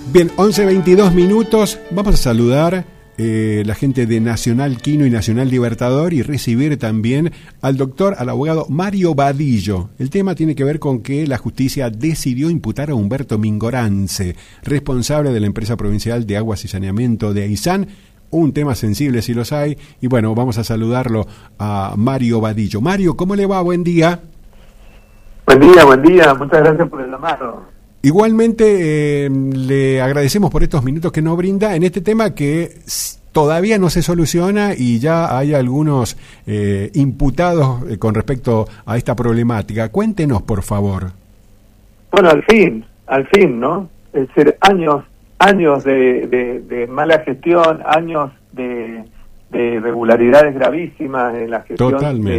Bien, 11:22 minutos. Vamos a saludar la gente de Nacional Quino y Nacional Libertador y recibir también al abogado Mario Badillo. El tema tiene que ver con que la justicia decidió imputar a Humberto Mingorance, responsable de la empresa provincial de aguas y saneamiento de Aysán. Un tema sensible si los hay. Y bueno, vamos a saludarlo a Mario Badillo. Mario, ¿cómo le va? Buen día. Buen día. Muchas gracias por el llamado. Igualmente le agradecemos por estos minutos que nos brinda en este tema que todavía no se soluciona y ya hay algunos imputados con respecto a esta problemática. Cuéntenos, por favor. Bueno, al fin, ¿no? Es decir, años de mala gestión, años de irregularidades gravísimas en la gestión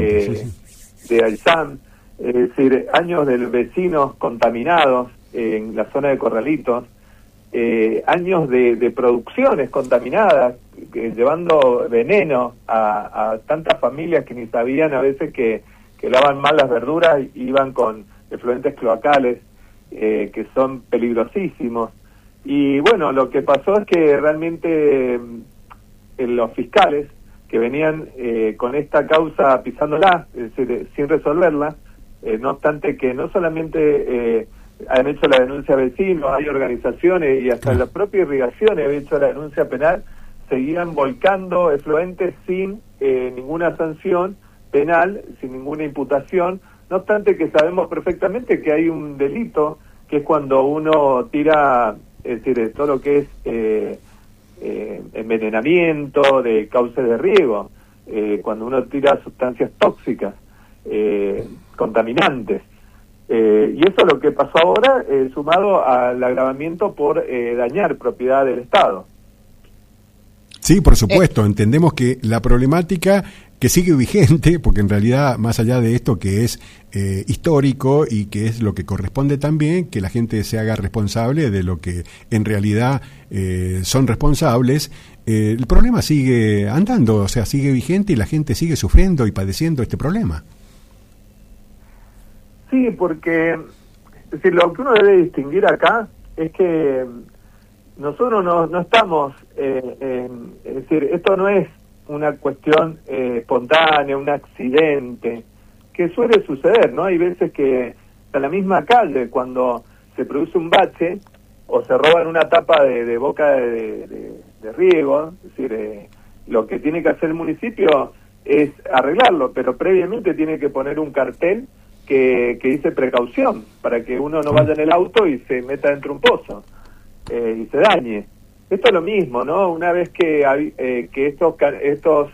de Aysán, es decir, años de vecinos contaminados en la zona de Corralitos, años de producciones contaminadas, llevando veneno a tantas familias que ni sabían a veces que lavan mal las verduras y iban con efluentes cloacales que son peligrosísimos. Y bueno, lo que pasó es que realmente los fiscales que venían con esta causa pisándola, es decir, sin resolverla, no obstante que no solamente han hecho la denuncia a vecinos, hay organizaciones y hasta la propia irrigación ha hecho la denuncia penal, seguían volcando efluentes sin ninguna sanción penal, sin ninguna imputación, no obstante que sabemos perfectamente que hay un delito, que es cuando uno tira, es decir, todo lo que es envenenamiento de cauces de riego, cuando uno tira sustancias tóxicas, contaminantes. Y eso es lo que pasó ahora, sumado al agravamiento por dañar propiedad del Estado. Sí, por supuesto, entendemos que la problemática que sigue vigente, porque en realidad, más allá de esto que es histórico y que es lo que corresponde también, que la gente se haga responsable de lo que en realidad son responsables, el problema sigue andando, o sea, sigue vigente y la gente sigue sufriendo y padeciendo este problema. Sí, porque es decir, lo que uno debe distinguir acá es que nosotros no estamos, es decir, esto no es una cuestión espontánea, un accidente, que suele suceder, ¿no? Hay veces que en la misma calle, cuando se produce un bache o se roban una tapa de boca de riego, es decir, lo que tiene que hacer el municipio es arreglarlo, pero previamente tiene que poner un cartel que dice precaución, para que uno no vaya en el auto y se meta dentro de un pozo y se dañe. Esto es lo mismo, ¿no? Una vez que estos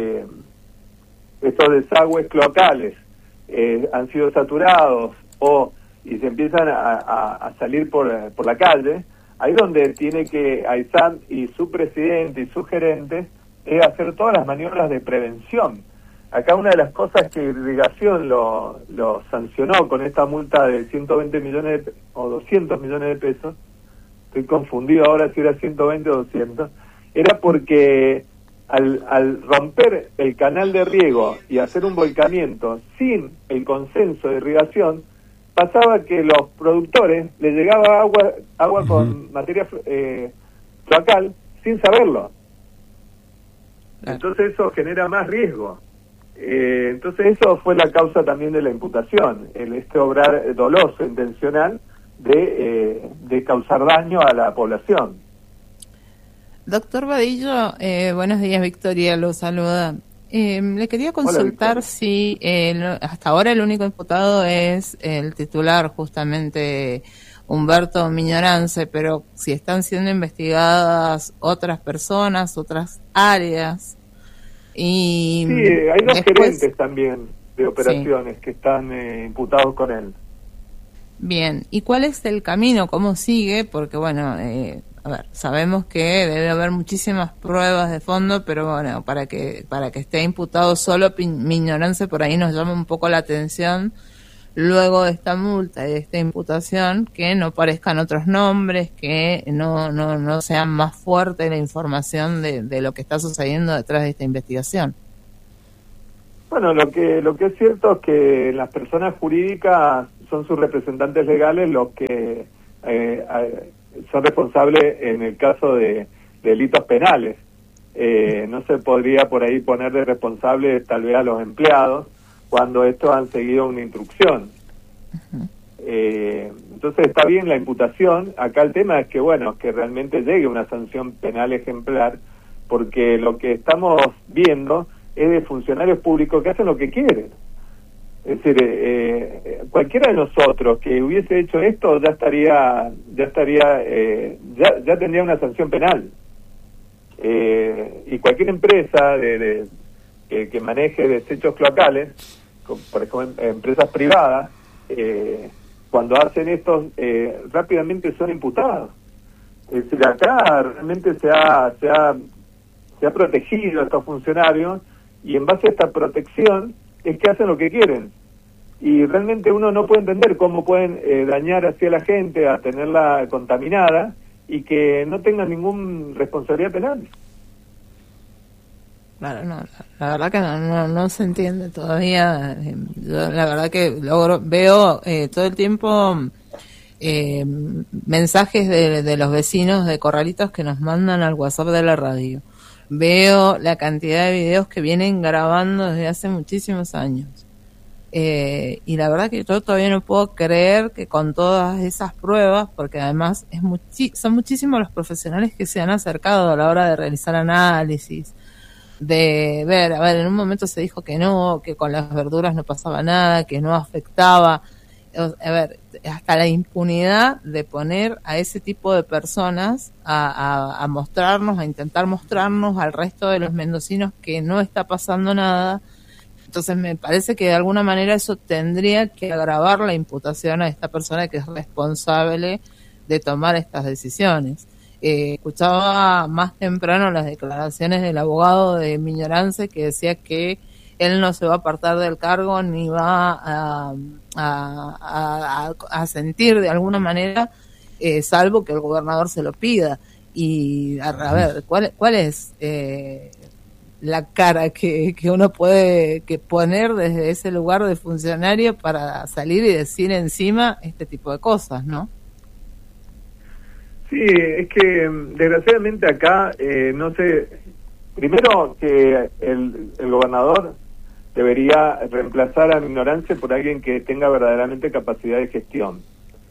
desagües cloacales han sido saturados y se empiezan a salir por la calle, ahí donde tiene que Aysán y su presidente y su gerente hacer todas las maniobras de prevención. Acá una de las cosas que Irrigación lo sancionó con esta multa de 120 millones o 200 millones de pesos, estoy confundido ahora si era 120 o 200, era porque al romper el canal de riego y hacer un volcamiento sin el consenso de Irrigación, pasaba que los productores les llegaba agua con materia cloacal sin saberlo. Entonces eso genera más riesgo. Entonces eso fue la causa también de la imputación, este obrar doloso, intencional, de causar daño a la población. Doctor Badillo, buenos días, Victoria, lo saluda. Le quería consultar si hasta ahora el único imputado es el titular, justamente Humberto Mingorance, pero si están siendo investigadas otras personas, otras áreas. Y sí, hay dos gerentes también de operaciones que están imputados con él. Bien, ¿y cuál es el camino? ¿Cómo sigue? Porque bueno, sabemos que debe haber muchísimas pruebas de fondo, pero bueno, para que esté imputado solo Mingorance, por ahí nos llama un poco la atención, luego de esta multa y de esta imputación, que no aparezcan otros nombres, que no sea más fuerte la información de lo que está sucediendo detrás de esta investigación. Bueno, lo que es cierto es que las personas jurídicas son sus representantes legales los que son responsables en el caso de delitos penales. No se podría por ahí poner de responsable tal vez a los empleados cuando estos han seguido una instrucción. Entonces está bien la imputación. Acá el tema es que, bueno, que realmente llegue una sanción penal ejemplar, porque lo que estamos viendo es de funcionarios públicos que hacen lo que quieren. Es decir, cualquiera de nosotros que hubiese hecho esto ya tendría una sanción penal. Y cualquier empresa que maneje desechos cloacales, por ejemplo empresas privadas, cuando hacen estos rápidamente son imputados. Es decir, acá realmente se ha protegido a estos funcionarios, y en base a esta protección es que hacen lo que quieren. Y realmente uno no puede entender cómo pueden dañar así a la gente, a tenerla contaminada, y que no tengan ninguna responsabilidad penal. Claro, no, la verdad que no se entiende todavía. Yo, la verdad que veo todo el tiempo mensajes de los vecinos de Corralitos que nos mandan al WhatsApp de la radio. Veo la cantidad de videos que vienen grabando desde hace muchísimos años. Y la verdad que yo todavía no puedo creer que con todas esas pruebas, porque además son muchísimos los profesionales que se han acercado a la hora de realizar análisis, de ver, en un momento se dijo que no, que con las verduras no pasaba nada, que no afectaba. Hasta la impunidad de poner a ese tipo de personas a mostrarnos, a intentar mostrarnos al resto de los mendocinos que no está pasando nada. Entonces me parece que de alguna manera eso tendría que agravar la imputación a esta persona que es responsable de tomar estas decisiones. Escuchaba más temprano las declaraciones del abogado de Miñorance, que decía que él no se va a apartar del cargo ni va a sentir de alguna manera, salvo que el gobernador se lo pida. Y a ver, ¿cuál es la cara que uno puede poner desde ese lugar de funcionario para salir y decir encima este tipo de cosas, ¿no? Sí, es que desgraciadamente acá, no sé, primero que el gobernador debería reemplazar a Miñorance por alguien que tenga verdaderamente capacidad de gestión.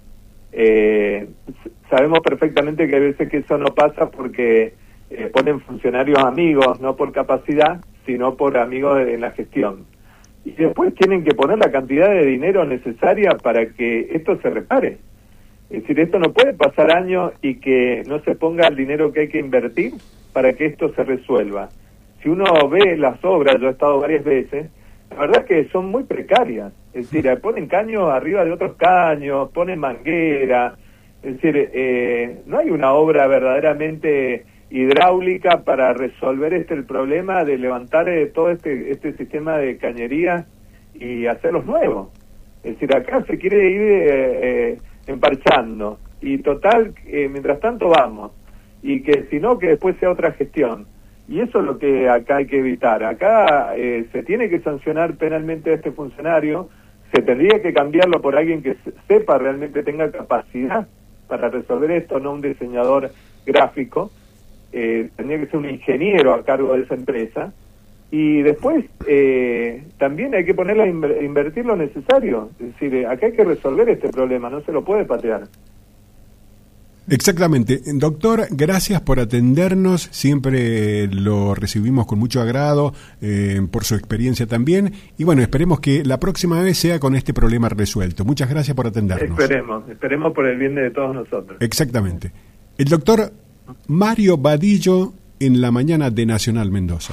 Sabemos perfectamente que hay veces que eso no pasa porque ponen funcionarios amigos, no por capacidad, sino por amigos en la gestión. Y después tienen que poner la cantidad de dinero necesaria para que esto se repare. Es decir, esto no puede pasar años y que no se ponga el dinero que hay que invertir para que esto se resuelva. Si uno ve las obras, yo he estado varias veces, la verdad es que son muy precarias. Es decir, ponen caños arriba de otros caños, ponen manguera. Es decir, no hay una obra verdaderamente hidráulica para resolver el problema de levantar todo este sistema de cañería y hacerlos nuevos. Es decir, acá se quiere ir emparchando, y total, mientras tanto vamos, y que si no, que después sea otra gestión. Y eso es lo que acá hay que evitar. Acá se tiene que sancionar penalmente a este funcionario, se tendría que cambiarlo por alguien que sepa, realmente tenga capacidad para resolver esto, no un diseñador gráfico. Tendría que ser un ingeniero a cargo de esa empresa, y después también hay que ponerla a invertir lo necesario. Es decir, acá hay que resolver este problema, no se lo puede patear. Exactamente. Doctor, gracias por atendernos, siempre lo recibimos con mucho agrado, por su experiencia también, y bueno, esperemos que la próxima vez sea con este problema resuelto. Muchas gracias por atendernos. Esperemos por el bien de todos nosotros. Exactamente. El doctor Mario Badillo en la mañana de Nacional Mendoza.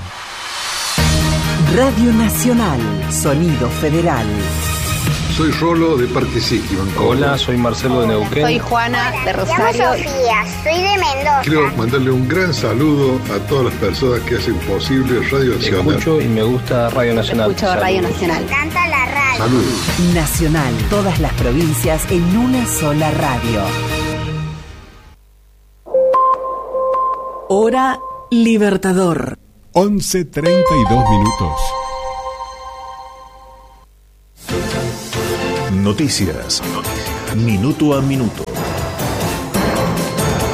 Radio Nacional, Sonido Federal. Soy Rolo de Parque City, Banco. Hola, soy Marcelo de Neuquén. Soy Juana de Rosario. Me llamo Sofía, soy de Mendoza. Quiero mandarle un gran saludo a todas las personas que hacen posible Radio Nacional. Escucho y me gusta Radio Nacional. Escucho Radio Nacional. Me encanta la radio. Saludos. Nacional, todas las provincias en una sola radio. Hora Libertador. 11:32 minutos. Noticias. Minuto a minuto.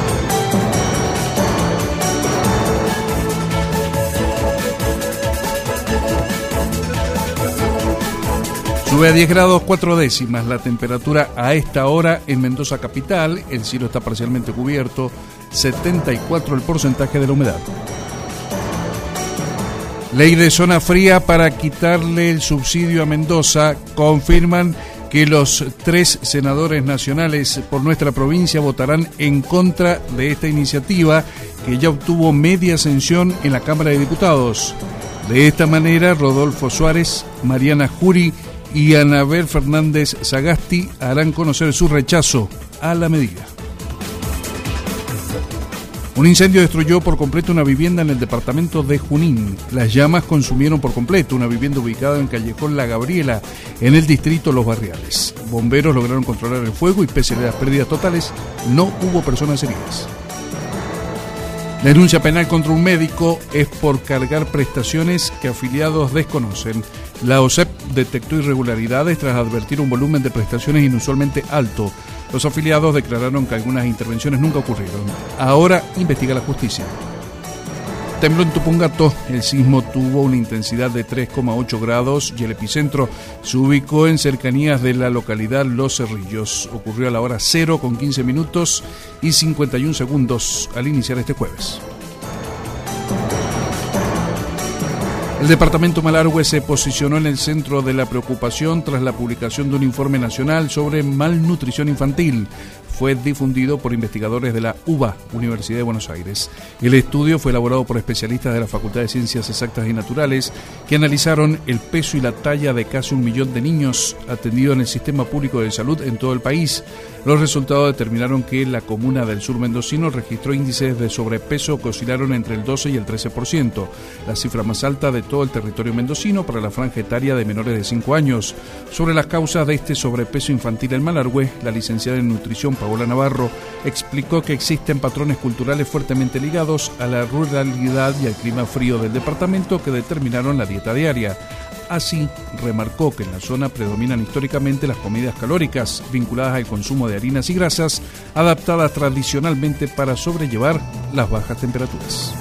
Sube a 10 grados 4 décimas la temperatura a esta hora en Mendoza capital. El cielo está parcialmente cubierto, 74 el porcentaje de la humedad. Ley de zona fría para quitarle el subsidio a Mendoza. Confirman que los 3 senadores nacionales por nuestra provincia votarán en contra de esta iniciativa que ya obtuvo media sanción en la Cámara de Diputados. De esta manera, Rodolfo Suárez, Mariana Jury y Anabel Fernández Sagasti harán conocer su rechazo a la medida. Un incendio destruyó por completo una vivienda en el departamento de Junín. Las llamas consumieron por completo una vivienda ubicada en Callejón La Gabriela, en el distrito Los Barriales. Bomberos lograron controlar el fuego y pese a las pérdidas totales, no hubo personas heridas. Denuncia penal contra un médico es por cargar prestaciones que afiliados desconocen. La OSEP detectó irregularidades tras advertir un volumen de prestaciones inusualmente alto. Los afiliados declararon que algunas intervenciones nunca ocurrieron. Ahora investiga la justicia. Tembló en Tupungato. El sismo tuvo una intensidad de 3,8 grados y el epicentro se ubicó en cercanías de la localidad Los Cerrillos. Ocurrió a la hora 0 con 15 minutos y 51 segundos al iniciar este jueves. El departamento Malargüe se posicionó en el centro de la preocupación tras la publicación de un informe nacional sobre malnutrición infantil. Fue difundido por investigadores de la UBA, Universidad de Buenos Aires. El estudio fue elaborado por especialistas de la Facultad de Ciencias Exactas y Naturales que analizaron el peso y la talla de casi 1 millón de niños atendidos en el sistema público de salud en todo el país. Los resultados determinaron que la comuna del sur mendocino registró índices de sobrepeso que oscilaron entre el 12 y el 13%, la cifra más alta de todo el territorio mendocino para la franja etaria de menores de 5 años. Sobre las causas de este sobrepeso infantil en Malargüe, la licenciada en nutrición Paola Navarro explicó que existen patrones culturales fuertemente ligados a la ruralidad y al clima frío del departamento que determinaron la dieta diaria. Así, remarcó que en la zona predominan históricamente las comidas calóricas vinculadas al consumo de harinas y grasas, adaptadas tradicionalmente para sobrellevar las bajas temperaturas.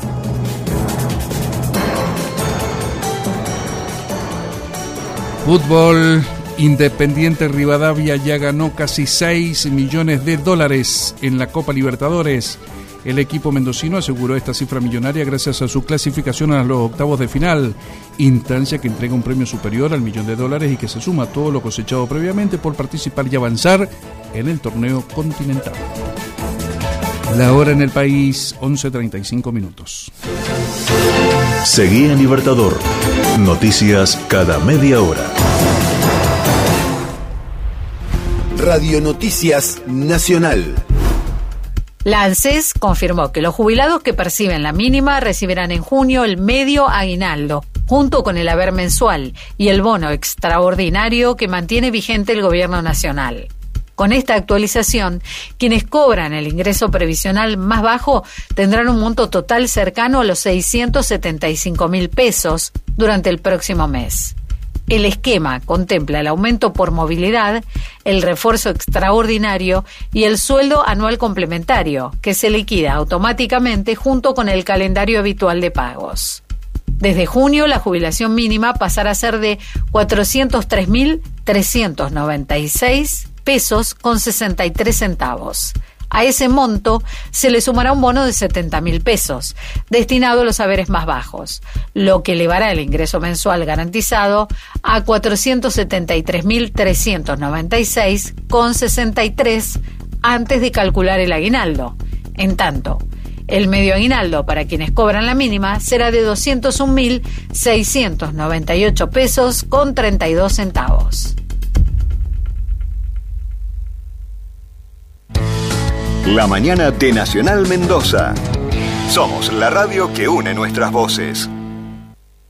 Fútbol. Independiente Rivadavia ya ganó casi $6 millones en la Copa Libertadores. El equipo mendocino aseguró esta cifra millonaria gracias a su clasificación a los octavos de final, instancia que entrega un premio superior al $1 millón y que se suma a todo lo cosechado previamente por participar y avanzar en el torneo continental. La hora en el país, 11:35 minutos. Seguí en Libertador. Noticias cada media hora. Radio Noticias Nacional. La ANSES confirmó que los jubilados que perciben la mínima recibirán en junio el medio aguinaldo, junto con el haber mensual y el bono extraordinario que mantiene vigente el Gobierno Nacional. Con esta actualización, quienes cobran el ingreso previsional más bajo tendrán un monto total cercano a los 675.000 pesos durante el próximo mes. El esquema contempla el aumento por movilidad, el refuerzo extraordinario y el sueldo anual complementario, que se liquida automáticamente junto con el calendario habitual de pagos. Desde junio, la jubilación mínima pasará a ser de 403.396 pesos con 63 centavos. A ese monto se le sumará un bono de 70.000 pesos, destinado a los haberes más bajos, lo que elevará el ingreso mensual garantizado a 473.396,63 antes de calcular el aguinaldo. En tanto, el medio aguinaldo para quienes cobran la mínima será de 201.698 pesos con 32 centavos. La mañana de Nacional Mendoza. Somos la radio que une nuestras voces.